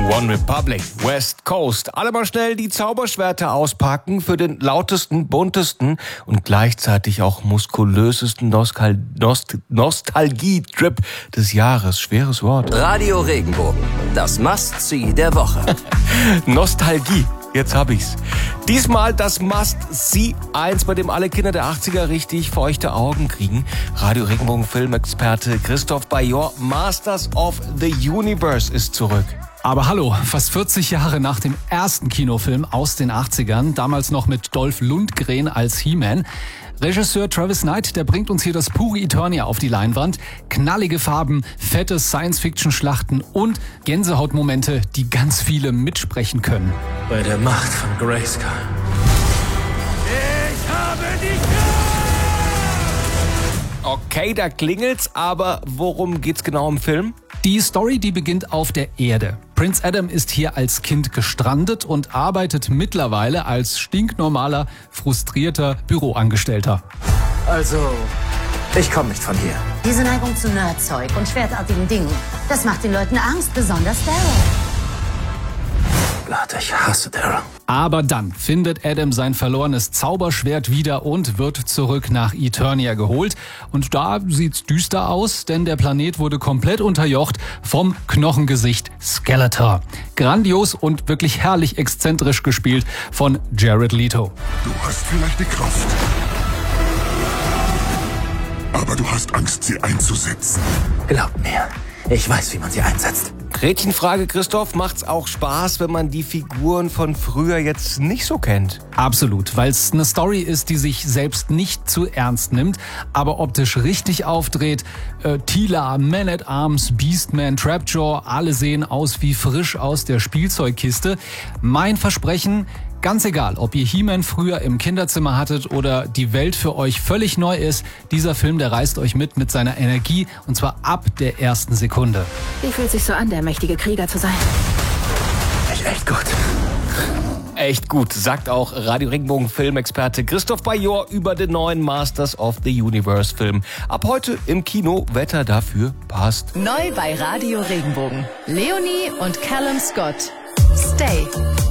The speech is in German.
One Republic, West Coast. Alle mal schnell die Zauberschwerter auspacken für den lautesten, buntesten und gleichzeitig auch muskulösesten Nostalgie-Trip des Jahres. Schweres Wort. Radio Regenbogen, das Must-See der Woche. Nostalgie. Jetzt hab ich's. Diesmal das Must-See 1, bei dem alle Kinder der 80er richtig feuchte Augen kriegen. Radio Regenbogen Filmexperte Christoph Bajor, Masters of the Universe, ist zurück. Aber hallo, fast 40 Jahre nach dem ersten Kinofilm aus den 80ern, damals noch mit Dolph Lundgren als He-Man. Regisseur Travis Knight, der bringt uns hier das pure Eternia auf die Leinwand. Knallige Farben, fette Science-Fiction-Schlachten und Gänsehautmomente, die ganz viele mitsprechen können. Bei der Macht von Grayskull. Ich habe dich! Okay, da klingelt's, aber worum geht's genau im Film? Die Story, die beginnt auf der Erde. Prinz Adam ist hier als Kind gestrandet und arbeitet mittlerweile als stinknormaler, frustrierter Büroangestellter. Also, ich komme nicht von hier. Diese Neigung zu Nerdzeug und schwertartigen Dingen, das macht den Leuten Angst, besonders Daryl. Blood, ich hasse Daryl. Aber dann findet Adam sein verlorenes Zauberschwert wieder und wird zurück nach Eternia geholt. Und da sieht's düster aus, denn der Planet wurde komplett unterjocht vom Knochengesicht Skeletor. Grandios und wirklich herrlich exzentrisch gespielt von Jared Leto. Du hast vielleicht die Kraft, aber du hast Angst, sie einzusetzen. Glaub mir, ich weiß, wie man sie einsetzt. Gretchenfrage, Christoph, macht's auch Spaß, wenn man die Figuren von früher jetzt nicht so kennt? Absolut, weil es eine Story ist, die sich selbst nicht zu ernst nimmt, aber optisch richtig aufdreht. Teela, Man-at-Arms, Beastman, Trapjaw, alle sehen aus wie frisch aus der Spielzeugkiste. Mein Versprechen: ganz egal, ob ihr He-Man früher im Kinderzimmer hattet oder die Welt für euch völlig neu ist, dieser Film, der reißt euch mit seiner Energie, und zwar ab der ersten Sekunde. Wie fühlt sich so an, der mächtige Krieger zu sein? Echt gut. Echt gut, sagt auch Radio Regenbogen Filmexperte Christoph Bajor über den neuen Masters of the Universe Film. Ab heute im Kino, Wetter dafür passt. Neu bei Radio Regenbogen. Leonie und Callum Scott. Stay.